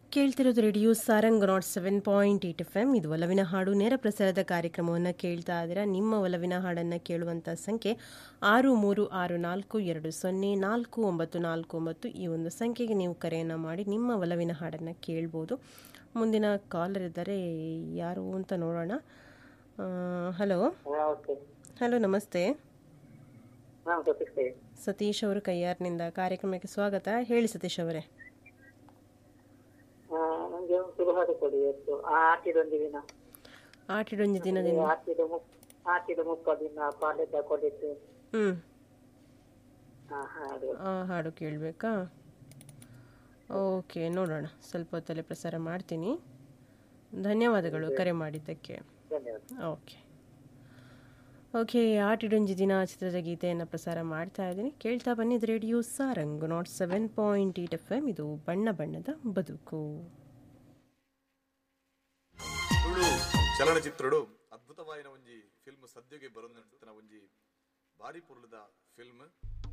ಕೇಳ್ತಿರೋದು radio Sarang 7.8 FM. ಇದು ಒಲವಿನ ಹಾಡು ನೇರ ಪ್ರಸಾರದ ಕಾರ್ಯಕ್ರಮವನ್ನು ಕೇಳ್ತಾ ಇದ್ದೀರಾ. ನಿಮ್ಮ ಒಲವಿನ ಹಾಡನ್ನು ಕೇಳುವಂಥ ಸಂಖ್ಯೆ 6364204949 ಈ ಒಂದು ಸಂಖ್ಯೆಗೆ ನೀವು ಕರೆಯನ್ನು ಮಾಡಿ ನಿಮ್ಮ ಒಲವಿನ ಹಾಡನ್ನು ಕೇಳ್ಬೋದು. ಮುಂದಿನ ಕಾಲರ್ ಇದ್ದಾರೆ, ಯಾರು ಅಂತ ನೋಡೋಣ. ಹಲೋ ಹಲೋ, ನಮಸ್ತೆ. ಸತೀಶ್ ಅವರು ಕೈಯಾರ್ನಿಂದ ಕಾರ್ಯಕ್ರಮಕ್ಕೆ ಸ್ವಾಗತ. ಹೇಳಿ ಸತೀಶ್ ಅವರೇ. ಆಟಿಡೊಂದು ದಿನದಿಂದ ಹಾಡು ಕೇಳಬೇಕಾ? ಓಕೆ, ನೋಡೋಣ. ಸ್ವಲ್ಪ ಹೊತ್ತಲ್ಲೇ ಪ್ರಸಾರ ಮಾಡ್ತೀನಿ. ಧನ್ಯವಾದಗಳು ಕರೆ ಮಾಡಿದ್ದಕ್ಕೆ. ಓಕೆ, ಆಟಿಡೊಂಜಿ ದಿನ ಚಿತ್ರದ ಗೀತೆಯನ್ನು ಪ್ರಸಾರ ಮಾಡ್ತಾ ಇದ್ದೀನಿ. ಕೇಳ್ತಾ ಬನ್ನಿ. ಇದು ರೇಡಿಯೋ ಸಾರಂಗ್ 7.8 FM. ಇದು ಬಣ್ಣ ಬಣ್ಣದ ಬದುಕು. ಚಲನಚಿತ್ರಡು ಅದ್ಭುತವಾಯಿನ ಒಂಜಿ ಫಿಲ್ಮ್ ಸದ್ಯಗೆ ಬರೋದಂತ ಒಂಜಿ ಬಾರಿ ಪುರ್ಲದ ಫಿಲ್ಮ್